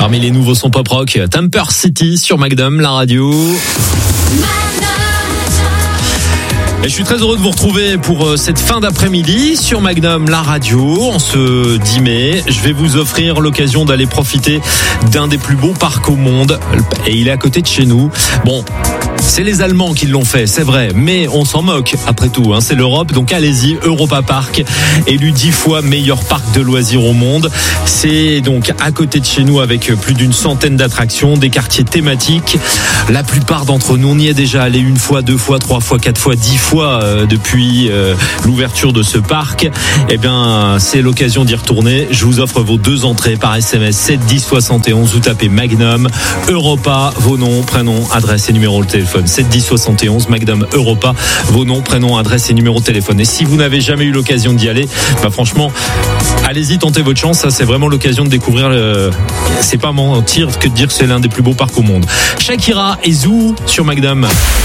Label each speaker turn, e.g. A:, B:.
A: Parmi les nouveaux sons pop rock, Temper City sur Magnum, la radio. Et je suis très heureux de vous retrouver pour cette fin d'après-midi sur Magnum, la radio. En ce 10 mai, je vais vous offrir l'occasion d'aller profiter d'un des plus beaux parcs au monde. Et il est à côté de chez nous. Bon, c'est les Allemands qui l'ont fait, c'est vrai, mais on s'en moque après tout, hein. C'est l'Europe, donc allez-y, Europa Park, élu 10 fois meilleur parc de loisirs au monde. C'est donc à côté de chez nous avec plus d'une centaine d'attractions, des quartiers thématiques. La plupart d'entre nous, on y est déjà allé 1 fois, 2 fois, 3 fois, 4 fois, 10 fois depuis l'ouverture de ce parc. Eh bien, c'est l'occasion d'y retourner. Je vous offre vos 2 entrées par SMS 7 10 71. Vous tapez Magnum, Europa, vos noms, prénoms, adresse et numéro de téléphone. 7 10 71, Magnum, Europa, vos noms, prénoms, adresse et numéro de téléphone. Et si vous n'avez jamais eu l'occasion d'y aller, franchement, allez-y, tentez votre chance. Ça, c'est vraiment l'occasion de découvrir c'est pas mentir que de dire que c'est l'un des plus beaux parcs au monde. Shakira et Zou sur Magnum.